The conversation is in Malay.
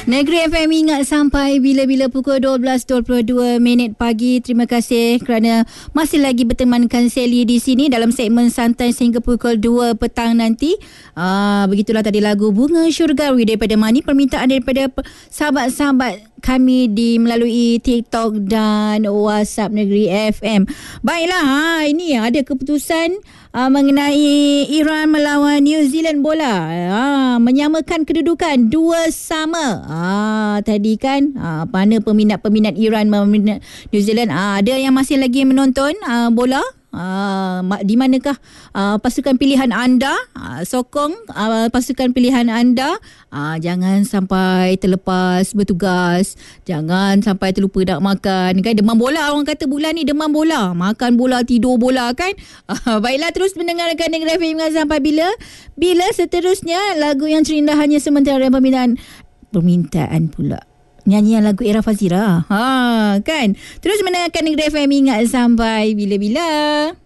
Negeri FM ingat sampai bila-bila pukul 12.22 pagi. Terima kasih kerana masih lagi bertemankan Sally di sini dalam segmen santai sehingga pukul 2 petang nanti. Begitulah tadi lagu Bunga Syurgawi daripada Mani, permintaan daripada sahabat-sahabat kami di melalui TikTok dan WhatsApp Negeri FM. Baiklah, ini ada keputusan mengenai Iran melawan New Zealand bola. Menyamakan kedudukan 2-2. Tadi kan mana peminat-peminat Iran, peminat New Zealand, ada yang masih lagi menonton bola. Di manakah pasukan pilihan anda? Sokong pasukan pilihan anda. Jangan sampai terlepas bertugas, jangan sampai terlupa nak makan kan. Demam bola, orang kata bulan ni demam bola, makan bola, tidur bola kan. Baiklah, terus mendengarkan Negeri FM sampai bila seterusnya lagu yang terindah hanya sementara permintaan pula nyanyian lagu Era Fazira. Kan? Terus mendengarkan Negeri FM ingat sampai bila-bila.